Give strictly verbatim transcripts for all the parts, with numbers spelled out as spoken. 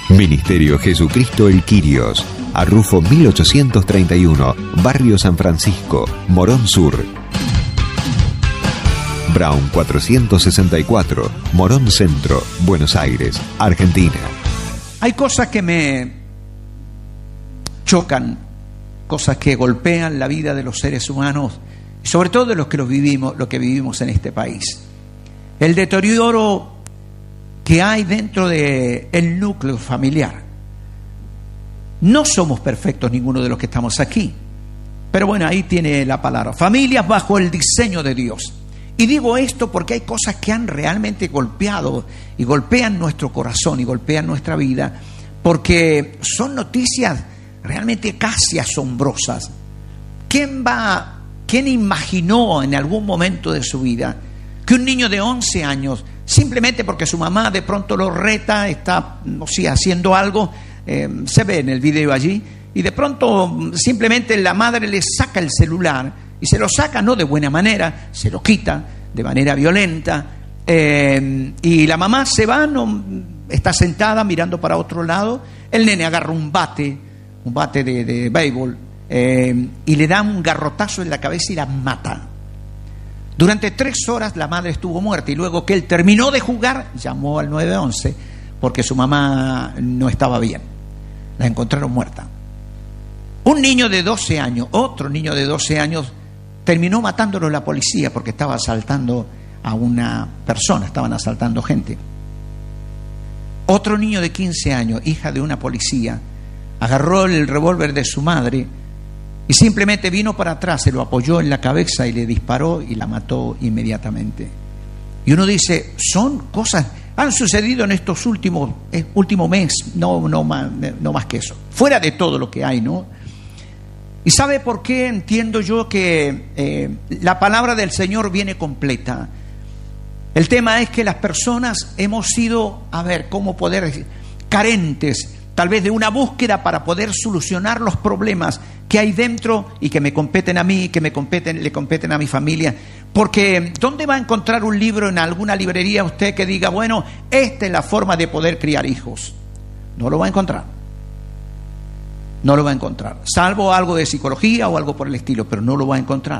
Ministerio Jesucristo El Quirios, Arrufo mil ochocientos treinta y uno, Barrio San Francisco, Morón Sur. Brown cuatrocientos sesenta y cuatro, Morón Centro, Buenos Aires, Argentina. Hay cosas que me chocan, cosas que golpean la vida de los seres humanos, sobre todo de los que los vivimos, lo que vivimos en este país. El deterioro que hay dentro del núcleo familiar. No somos perfectos ninguno de los que estamos aquí, pero bueno, ahí tiene la palabra. Familias bajo el diseño de Dios. Y digo esto porque hay cosas que han realmente golpeado y golpean nuestro corazón y golpean nuestra vida, porque son noticias realmente casi asombrosas. ¿Quién va, quién imaginó en algún momento de su vida que un niño de once años, simplemente porque su mamá de pronto lo reta, está, no sé, haciendo algo, eh, se ve en el video allí, y de pronto simplemente la madre le saca el celular, y se lo saca no de buena manera, se lo quita de manera violenta, eh, y la mamá se va, no, está sentada mirando para otro lado, el nene agarra un bate, un bate de, de béisbol, eh, y le da un garrotazo en la cabeza y la mata. Durante tres horas la madre estuvo muerta, y luego que él terminó de jugar, llamó al nueve once porque su mamá no estaba bien. La encontraron muerta. Un niño de doce años, otro niño de doce años, terminó matándolo la policía porque estaba asaltando a una persona, estaban asaltando gente. Otro niño de quince años, hija de una policía, agarró el revólver de su madre y simplemente vino para atrás, se lo apoyó en la cabeza y le disparó y la mató inmediatamente. Y uno dice, son cosas, han sucedido en estos últimos eh, último mes, no, no, más, no más que eso, fuera de todo lo que hay, ¿no? ¿Y sabe por qué entiendo yo que eh, la palabra del Señor viene completa? El tema es que las personas hemos sido, a ver, ¿cómo poder decir? Carentes, tal vez de una búsqueda para poder solucionar los problemas que hay dentro y que me competen a mí, que me competen, le competen a mi familia. Porque ¿dónde va a encontrar un libro en alguna librería usted que diga, bueno, esta es la forma de poder criar hijos? No lo va a encontrar. No lo va a encontrar. Salvo algo de psicología o algo por el estilo, pero no lo va a encontrar.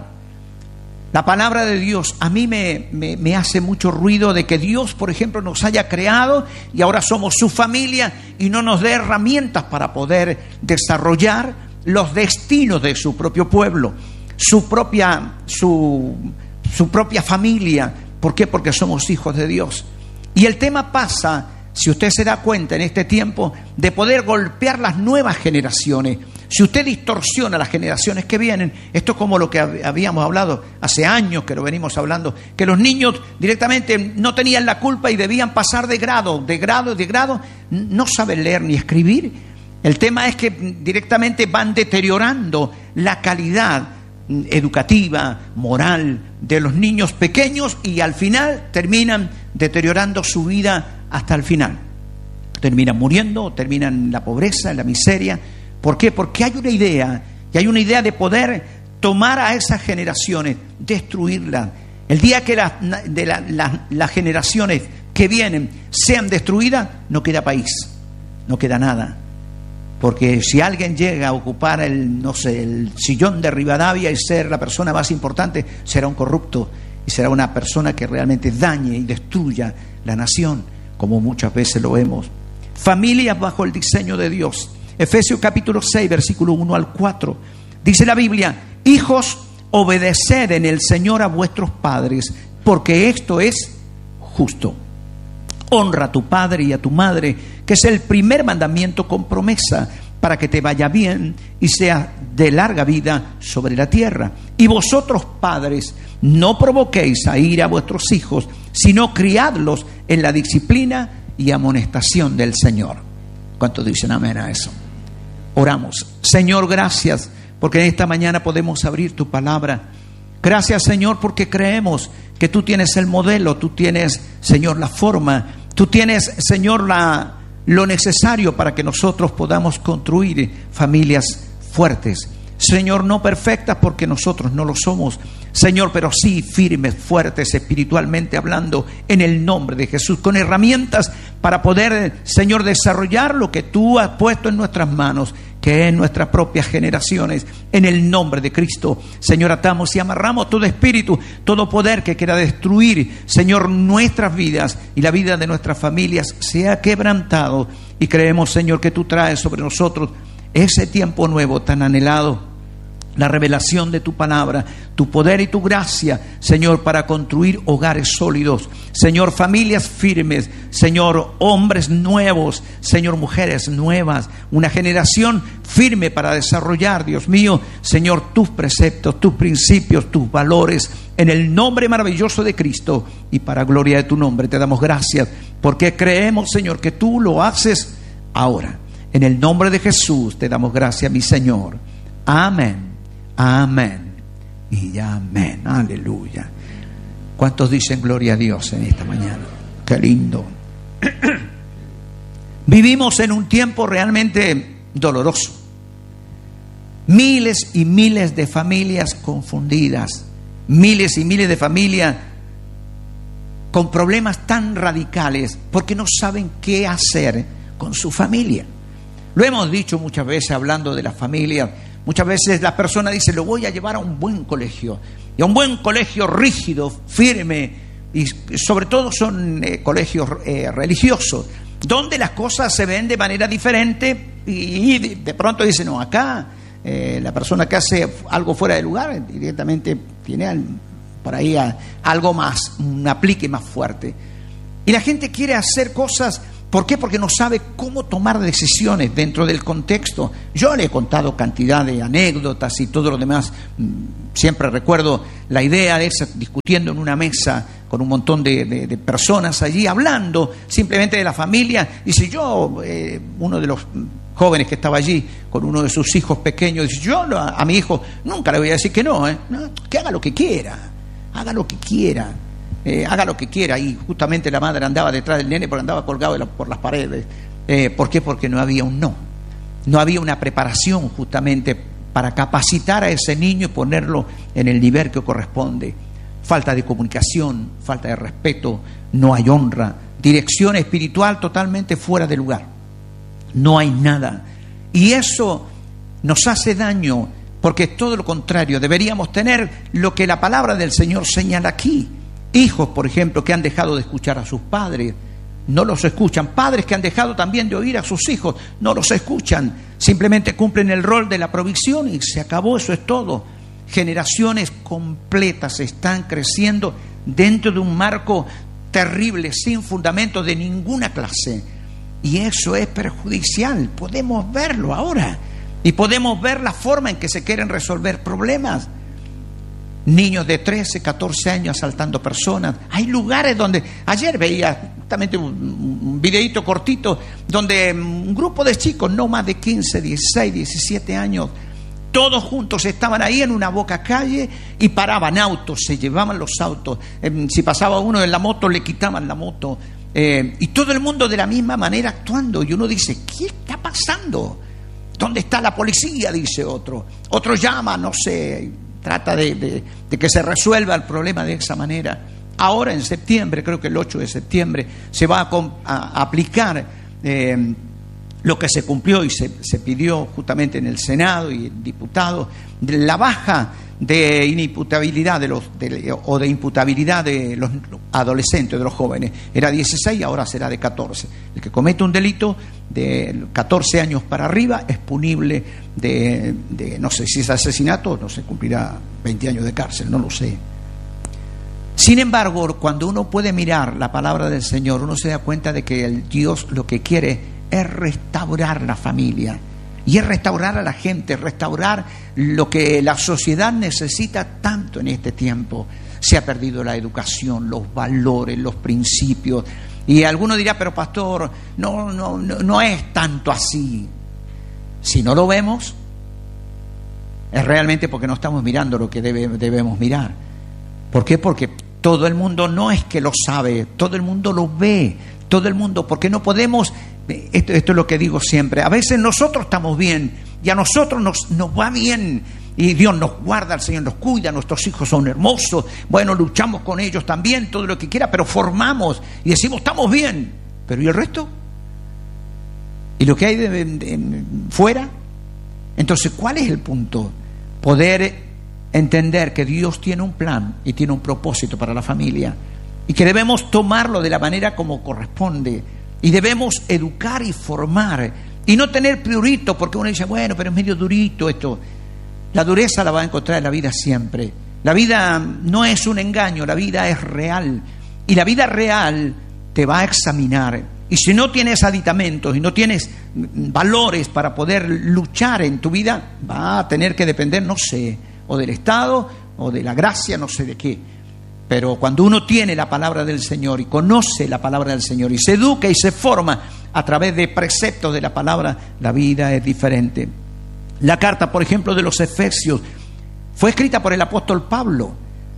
La palabra de Dios a mí me, me, me hace mucho ruido de que Dios, por ejemplo, nos haya creado y ahora somos su familia y no nos dé herramientas para poder desarrollar los destinos de su propio pueblo, su propia, su, su propia familia. ¿Por qué? Porque somos hijos de Dios. Y el tema pasa, si usted se da cuenta en este tiempo, de poder golpear las nuevas generaciones. Si usted distorsiona las generaciones que vienen, esto es como lo que habíamos hablado hace años, que lo venimos hablando, que los niños directamente no tenían la culpa y debían pasar de grado, de grado, de grado, no saben leer ni escribir. El tema es que directamente van deteriorando la calidad educativa, moral de los niños pequeños y al final terminan deteriorando su vida hasta el final. Terminan muriendo, terminan en la pobreza, en la miseria. ¿Por qué? Porque hay una idea, y hay una idea de poder tomar a esas generaciones, destruirlas. El día que las, de la, la, las generaciones que vienen sean destruidas, no queda país, no queda nada. Porque si alguien llega a ocupar el, no sé, el sillón de Rivadavia y ser la persona más importante, será un corrupto y será una persona que realmente dañe y destruya la nación, como muchas veces lo vemos. Familias bajo el diseño de Dios. Efesios capítulo seis, versículo uno al cuatro. Dice la Biblia: hijos, obedeced en el Señor a vuestros padres, porque esto es justo. Honra a tu padre y a tu madre, que es el primer mandamiento con promesa, para que te vaya bien y seas de larga vida sobre la tierra. Y vosotros, padres, no provoquéis a ira a vuestros hijos, sino criadlos en la disciplina y amonestación del Señor. ¿Cuántos dicen amén a eso? Oramos. Señor, gracias porque en esta mañana podemos abrir tu palabra. Gracias, Señor, porque creemos que tú tienes el modelo, tú tienes, Señor, la forma, tú tienes, Señor, la, lo necesario para que nosotros podamos construir familias fuertes. Señor, no perfectas porque nosotros no lo somos, Señor, pero sí firmes, fuertes, espiritualmente hablando, en el nombre de Jesús, con herramientas para para poder, Señor, desarrollar lo que tú has puesto en nuestras manos, que es nuestras propias generaciones. En el nombre de Cristo, Señor, atamos y amarramos todo espíritu, todo poder que quiera destruir, Señor, nuestras vidas y la vida de nuestras familias sea quebrantado. Y creemos, Señor, que tú traes sobre nosotros ese tiempo nuevo tan anhelado, la revelación de tu palabra, tu poder y tu gracia, Señor, para construir hogares sólidos, Señor, familias firmes, Señor, hombres nuevos, Señor, mujeres nuevas, una generación firme para desarrollar, Dios mío, Señor, tus preceptos, tus principios, tus valores, en el nombre maravilloso de Cristo, y para gloria de tu nombre te damos gracias, porque creemos, Señor, que tú lo haces ahora. En el nombre de Jesús te damos gracias, mi Señor. Amén. Amén y amén. Aleluya. ¿Cuántos dicen gloria a Dios en esta mañana? Qué lindo. Vivimos en un tiempo realmente doloroso. Miles y miles de familias confundidas. Miles y miles de familias con problemas tan radicales porque no saben qué hacer con su familia. Lo hemos dicho muchas veces hablando de la familia. Muchas veces la persona dice, lo voy a llevar a un buen colegio, y a un buen colegio rígido, firme, y sobre todo son eh, colegios eh, religiosos, donde las cosas se ven de manera diferente, y, y de, de pronto dice, no, acá eh, la persona que hace algo fuera de lugar directamente tiene al, por ahí a, algo más, un aplique más fuerte. Y la gente quiere hacer cosas. ¿Por qué? Porque no sabe cómo tomar decisiones dentro del contexto. Yo le he contado cantidad de anécdotas y todo lo demás. Siempre recuerdo la idea de estar discutiendo en una mesa con un montón de, de, de personas allí, hablando simplemente de la familia. Dice yo, eh, uno de los jóvenes que estaba allí con uno de sus hijos pequeños, dice yo a, a mi hijo nunca le voy a decir que no, ¿eh? No, que haga lo que quiera, haga lo que quiera. Eh, haga lo que quiera. Y justamente la madre andaba detrás del nene porque andaba colgado de la, por las paredes. Eh, ¿Por qué? Porque no había un no. No había una preparación justamente para capacitar a ese niño y ponerlo en el nivel que corresponde. Falta de comunicación, falta de respeto, no hay honra, dirección espiritual totalmente fuera de lugar. No hay nada. Y eso nos hace daño, porque es todo lo contrario. Deberíamos tener lo que la palabra del Señor señala aquí. Hijos, por ejemplo, que han dejado de escuchar a sus padres, no los escuchan. Padres que han dejado también de oír a sus hijos, no los escuchan. Simplemente cumplen el rol de la provisión y se acabó, eso es todo. Generaciones completas están creciendo dentro de un marco terrible, sin fundamento de ninguna clase. Y eso es perjudicial. Podemos verlo ahora. Y podemos ver la forma en que se quieren resolver problemas. Niños de trece, catorce años asaltando personas. Hay lugares donde... Ayer veía justamente un, un videíto cortito donde un grupo de chicos, no más de quince, dieciséis, diecisiete años, todos juntos estaban ahí en una boca calle y paraban autos, se llevaban los autos. Eh, si pasaba uno en la moto, le quitaban la moto. Eh, y todo el mundo de la misma manera actuando. Y uno dice, ¿qué está pasando? ¿Dónde está la policía? Dice otro. Otro llama, no sé... Trata de, de, de que se resuelva el problema de esa manera. Ahora en septiembre, creo que el ocho de septiembre, se va a, a aplicar eh, lo que se cumplió y se, se pidió justamente en el Senado y el diputado, de la baja de inimputabilidad de los de, o de imputabilidad de los adolescentes, de los jóvenes. Era dieciséis, ahora será de catorce. El que comete un delito de catorce años para arriba es punible de, de no sé si es asesinato, no se cumplirá veinte años de cárcel, no lo sé. Sin embargo, cuando uno puede mirar la palabra del Señor, uno se da cuenta de que el Dios lo que quiere es restaurar la familia. Y es restaurar a la gente, restaurar lo que la sociedad necesita tanto en este tiempo. Se ha perdido la educación, los valores, los principios. Y alguno dirá, pero pastor, no, no, no, no es tanto así. Si no lo vemos, es realmente porque no estamos mirando lo que debe, debemos mirar. ¿Por qué? Porque todo el mundo no es que lo sabe, todo el mundo lo ve, todo el mundo, porque no podemos... Esto, esto es lo que digo siempre. A veces nosotros estamos bien y a nosotros nos, nos va bien y Dios nos guarda, el Señor nos cuida, nuestros hijos son hermosos, bueno, luchamos con ellos también, todo lo que quiera, pero formamos y decimos estamos bien. pero ¿y el resto? ¿Y lo que hay de, de, de, fuera? Entonces, ¿cuál es el punto? Poder entender que Dios tiene un plan y tiene un propósito para la familia y que debemos tomarlo de la manera como corresponde y debemos educar y formar y no tener priorito, porque uno dice, bueno, pero es medio durito esto. La dureza la va a encontrar en la vida siempre. La vida no es un engaño, la vida es real. Y la vida real te va a examinar. Y si no tienes aditamentos y no tienes valores para poder luchar en tu vida, va a tener que depender, no sé, o del Estado o de la gracia, no sé de qué. Pero cuando uno tiene la palabra del Señor y conoce la palabra del Señor y se educa y se forma a través de preceptos de la palabra, la vida es diferente. La carta, por ejemplo, de los Efesios fue escrita por el apóstol Pablo.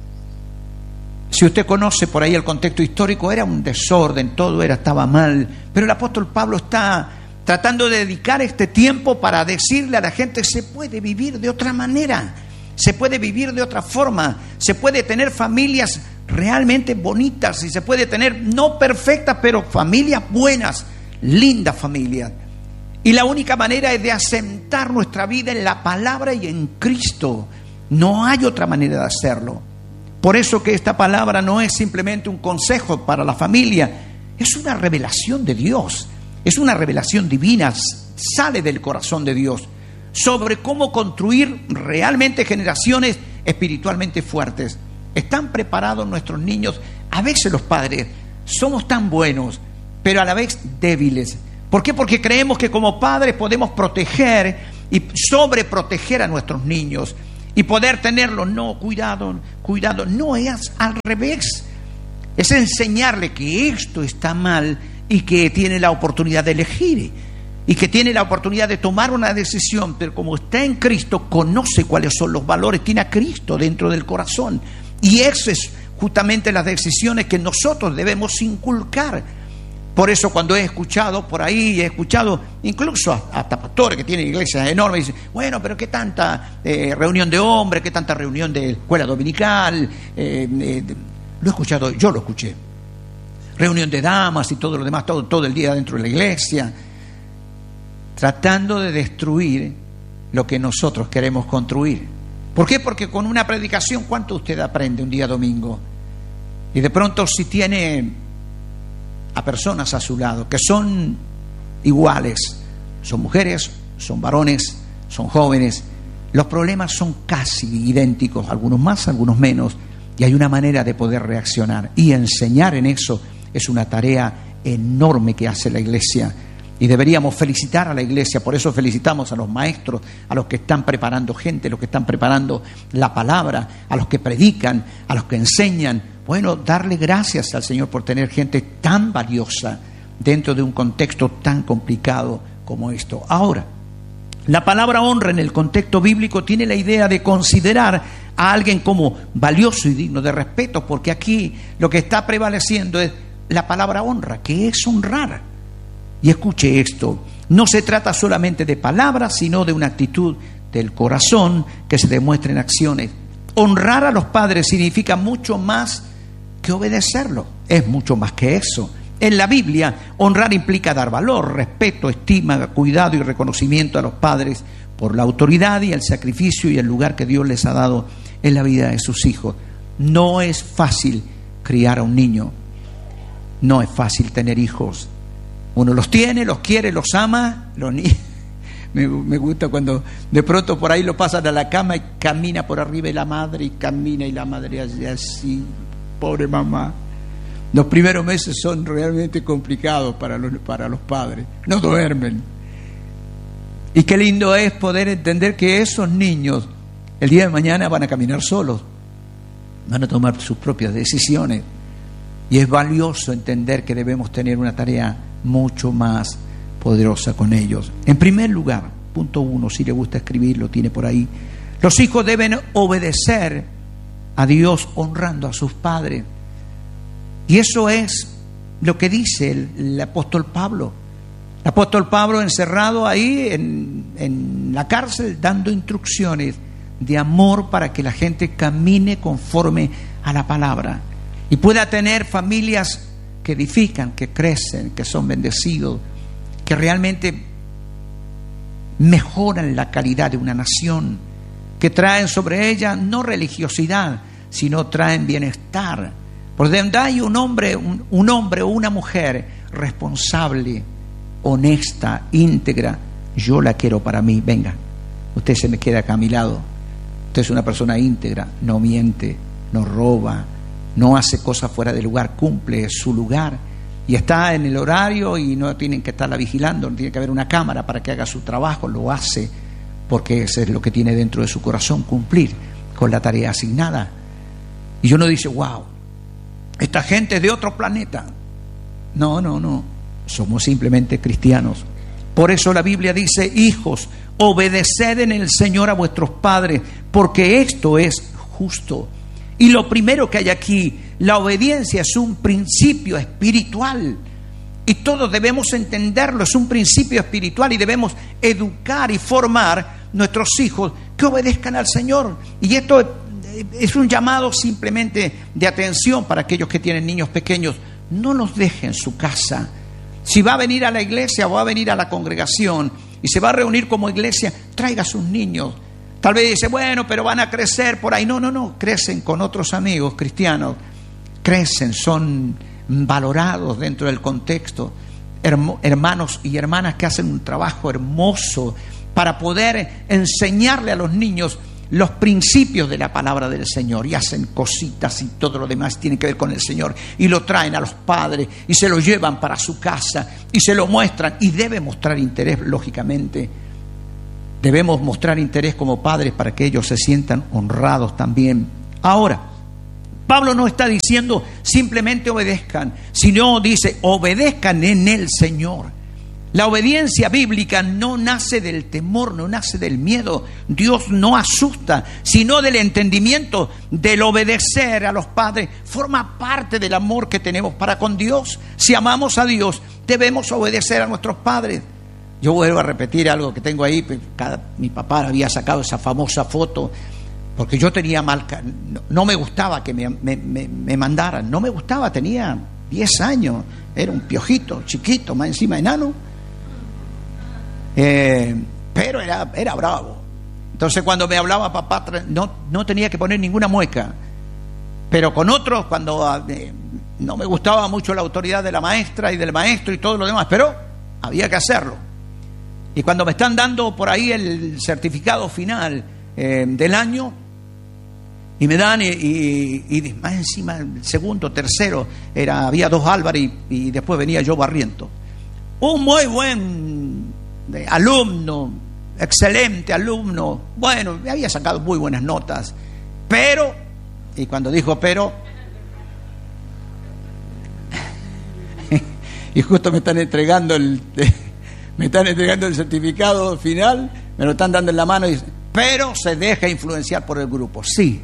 Si usted conoce por ahí el contexto histórico, era un desorden, todo era, estaba mal. Pero el apóstol Pablo está tratando de dedicar este tiempo para decirle a la gente, se puede vivir de otra manera. Se puede vivir de otra forma, se puede tener familias realmente bonitas y se puede tener, no perfectas, pero familias buenas, lindas familias. Y la única manera es de asentar nuestra vida en la palabra y en Cristo. No hay otra manera de hacerlo. Por eso que esta palabra no es simplemente un consejo para la familia, es una revelación de Dios, es una revelación divina, sale del corazón de Dios, sobre cómo construir realmente generaciones espiritualmente fuertes. ¿Están preparados nuestros niños? A veces los padres somos tan buenos, pero a la vez débiles. ¿Por qué? Porque creemos que como padres podemos proteger y sobreproteger a nuestros niños y poder tenerlos. No, cuidado, cuidado. No, es al revés. Es enseñarle que esto está mal y que tiene la oportunidad de elegir. Y que tiene la oportunidad de tomar una decisión, pero como está en Cristo, conoce cuáles son los valores, tiene a Cristo dentro del corazón. Y esas es justamente las decisiones que nosotros debemos inculcar. Por eso cuando he escuchado por ahí, he escuchado incluso hasta pastores que tienen iglesias enormes, dicen, bueno, pero qué tanta eh, reunión de hombres, qué tanta reunión de escuela dominical. Eh, eh, lo he escuchado, yo lo escuché. Reunión de damas y todo lo demás, todo, todo el día dentro de la iglesia. Tratando de destruir lo que nosotros queremos construir. ¿Por qué? Porque con una predicación, ¿cuánto usted aprende un día domingo? Y de pronto si tiene a personas a su lado que son iguales, son mujeres, son varones, son jóvenes, los problemas son casi idénticos, algunos más, algunos menos, y hay una manera de poder reaccionar. Y enseñar en eso es una tarea enorme que hace la iglesia. Y deberíamos felicitar a la iglesia, por eso felicitamos a los maestros, a los que están preparando gente, a los que están preparando la palabra, a los que predican, a los que enseñan. Bueno, darle gracias al Señor por tener gente tan valiosa dentro de un contexto tan complicado como esto. Ahora, la palabra honra en el contexto bíblico tiene la idea de considerar a alguien como valioso y digno de respeto, porque aquí lo que está prevaleciendo es la palabra honra, que es honrar. Y escuche esto, no se trata solamente de palabras, sino de una actitud del corazón que se demuestra en acciones. Honrar a los padres significa mucho más que obedecerlo, es mucho más que eso. En la Biblia, honrar implica dar valor, respeto, estima, cuidado y reconocimiento a los padres por la autoridad y el sacrificio y el lugar que Dios les ha dado en la vida de sus hijos. No es fácil criar a un niño, no es fácil tener hijos. Uno los tiene, los quiere, los ama, los ni- me, me gusta cuando de pronto por ahí lo pasan a la cama y camina por arriba de la madre y camina y la madre hace así, pobre mamá. Los primeros meses son realmente complicados para los, para los padres, no duermen. Y qué lindo es poder entender que esos niños el día de mañana van a caminar solos, van a tomar sus propias decisiones. Y es valioso entender que debemos tener una tarea mucho más poderosa con ellos. En primer lugar, punto uno, si le gusta escribir, lo tiene por ahí. Los hijos deben obedecer a Dios honrando a sus padres. Y eso es lo que dice el, el apóstol Pablo. El apóstol Pablo encerrado ahí en, en la cárcel dando instrucciones de amor para que la gente camine conforme a la palabra y pueda tener familias que edifican, que crecen, que son bendecidos, que realmente mejoran la calidad de una nación, que traen sobre ella no religiosidad, sino traen bienestar. Por donde hay un hombre, un, un hombre o una mujer responsable, honesta, íntegra, yo la quiero para mí. Venga, usted se me queda acá a mi lado. Usted es una persona íntegra, no miente, no roba, no hace cosas fuera de lugar, cumple su lugar y está en el horario y no tienen que estarla vigilando, no tiene que haber una cámara para que haga su trabajo, lo hace porque eso es lo que tiene dentro de su corazón, cumplir con la tarea asignada. Y uno dice, wow, esta gente es de otro planeta. No, no, no, somos simplemente cristianos. Por eso la Biblia dice, hijos, obedeced en el Señor a vuestros padres, porque esto es justo. Y lo primero que hay aquí, la obediencia es un principio espiritual. Y todos debemos entenderlo, es un principio espiritual y debemos educar y formar nuestros hijos que obedezcan al Señor. Y esto es un llamado simplemente de atención para aquellos que tienen niños pequeños. No los dejen en su casa. Si va a venir a la iglesia o va a venir a la congregación y se va a reunir como iglesia, traiga a sus niños. Tal vez dice, bueno, pero van a crecer por ahí. No, no, no, crecen con otros amigos cristianos. Crecen, son valorados dentro del contexto. Hermanos y hermanas que hacen un trabajo hermoso para poder enseñarle a los niños los principios de la palabra del Señor, y hacen cositas y todo lo demás tiene que ver con el Señor, y lo traen a los padres y se lo llevan para su casa y se lo muestran, y debe mostrar interés, lógicamente. Debemos mostrar interés como padres para que ellos se sientan honrados también. Ahora, Pablo no está diciendo simplemente obedezcan, sino dice obedezcan en el Señor. La obediencia bíblica no nace del temor, no nace del miedo. Dios no asusta, sino del entendimiento, del obedecer a los padres. Forma parte del amor que tenemos para con Dios. Si amamos a Dios, debemos obedecer a nuestros padres. Yo vuelvo a repetir algo que tengo ahí. Cada, mi papá había sacado esa famosa foto porque yo tenía mal, no, no me gustaba que me, me, me, me mandaran, no me gustaba, tenía diez años, era un piojito, chiquito, más encima enano, eh, pero era, era bravo. Entonces cuando me hablaba papá, no, no tenía que poner ninguna mueca, pero con otros, cuando eh, no me gustaba mucho la autoridad de la maestra y del maestro y todo lo demás, pero había que hacerlo. Y cuando me están dando por ahí el certificado final eh, del año, y me dan, y, y, y más encima, el segundo, tercero, era, había dos Álvarez y, y después venía yo Barriento. Un muy buen eh, alumno, excelente alumno, bueno, me había sacado muy buenas notas, pero, y cuando dijo pero, y justo me están entregando el, me están entregando el certificado final, me lo están dando en la mano y dice, pero se deja influenciar por el grupo, sí.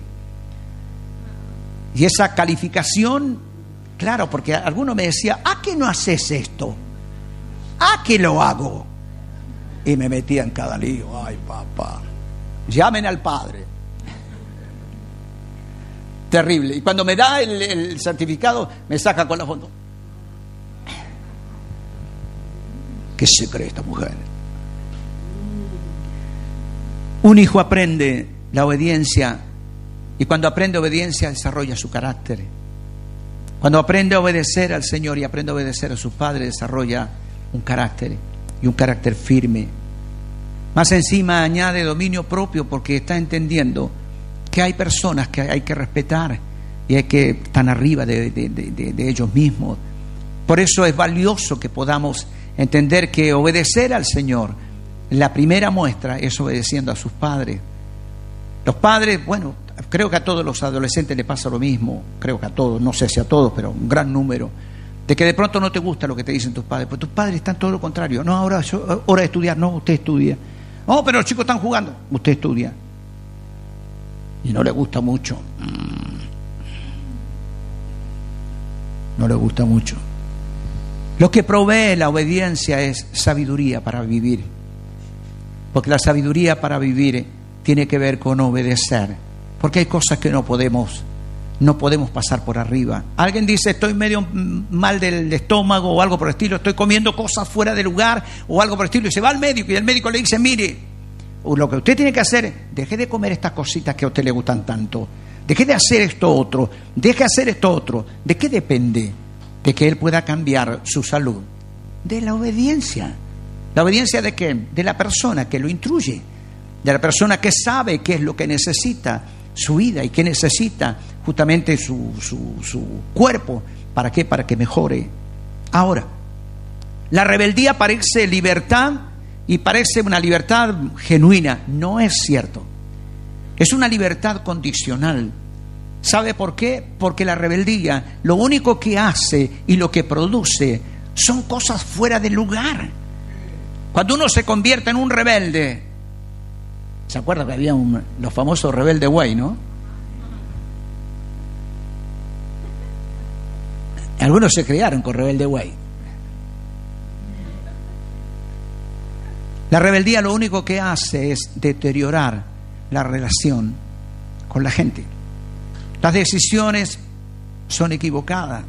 Y esa calificación, claro, porque alguno me decía, ¿a qué no haces esto? ¿A qué lo hago? Y me metía en cada lío. Ay, papá, llamen al padre. Terrible. Y cuando me da el, el certificado, me saca con la foto. ¿Qué se cree esta mujer? Un hijo aprende la obediencia. Y cuando aprende obediencia, desarrolla su carácter. Cuando aprende a obedecer al Señor y aprende a obedecer a sus padres, desarrolla un carácter, y un carácter firme. Más encima añade dominio propio, porque está entendiendo que hay personas que hay que respetar y hay que estar arriba de, de, de, de ellos mismos. Por eso es valioso que podamos entender que obedecer al Señor, la primera muestra es obedeciendo a sus padres. Los padres, bueno, creo que a todos los adolescentes les pasa lo mismo, creo que a todos, no sé si a todos, pero un gran número, de que de pronto no te gusta lo que te dicen tus padres, pues tus padres están todo lo contrario. No, ahora es hora de estudiar, no, usted estudia. No, pero los chicos están jugando, usted estudia. Y no le gusta mucho. No le gusta mucho. Lo que provee la obediencia es sabiduría para vivir, porque la sabiduría para vivir tiene que ver con obedecer, porque hay cosas que no podemos no podemos pasar por arriba. Alguien dice, estoy medio mal del estómago o algo por el estilo, estoy comiendo cosas fuera de lugar o algo por el estilo, y se va al médico y el médico le dice, mire, lo que usted tiene que hacer es, deje de comer estas cositas que a usted le gustan tanto, deje de hacer esto otro, deje de hacer esto otro. ¿De qué depende? De que él pueda cambiar su salud. De la obediencia. ¿La obediencia de qué? De la persona que lo instruye, de la persona que sabe qué es lo que necesita su vida y qué necesita justamente su, su, su cuerpo. ¿Para qué? Para que mejore. Ahora, la rebeldía parece libertad y parece una libertad genuina. No es cierto. Es una libertad condicional. ¿Sabe por qué? Porque la rebeldía lo único que hace y lo que produce son cosas fuera de lugar. Cuando uno se convierte en un rebelde, ¿se acuerda que había un, los famosos Rebelde Way, no? Algunos se criaron con Rebelde Way. La rebeldía lo único que hace es deteriorar la relación con la gente. Las decisiones son equivocadas.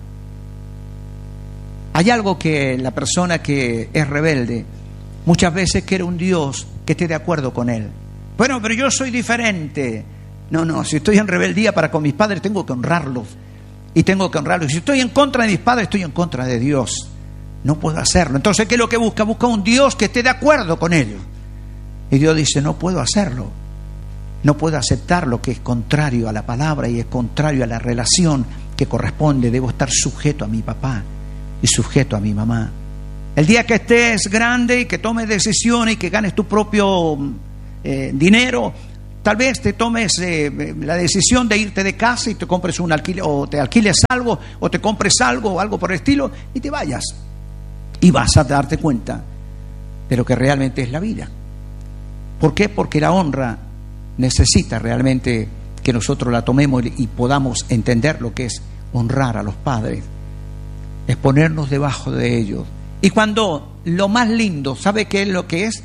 Hay algo que la persona que es rebelde muchas veces quiere un Dios que esté de acuerdo con él. Bueno, pero yo soy diferente. No, no, si estoy en rebeldía para con mis padres tengo que honrarlos. Y tengo que honrarlos. Si estoy en contra de mis padres, estoy en contra de Dios. No puedo hacerlo. Entonces, ¿qué es lo que busca? Busca un Dios que esté de acuerdo con ellos. Y Dios dice, no puedo hacerlo. No puedo aceptar lo que es contrario a la palabra y es contrario a la relación que corresponde. Debo estar sujeto a mi papá y sujeto a mi mamá. El día que estés grande y que tomes decisiones y que ganes tu propio eh, dinero, tal vez te tomes eh, la decisión de irte de casa y te compres un alquiler, o te alquiles algo, o te compres algo o algo por el estilo y te vayas. Y vas a darte cuenta de lo que realmente es la vida. ¿Por qué? Porque la honra necesita realmente que nosotros la tomemos y podamos entender lo que es honrar a los padres. Es ponernos debajo de ellos. Y cuando lo más lindo, ¿sabe qué es lo que es?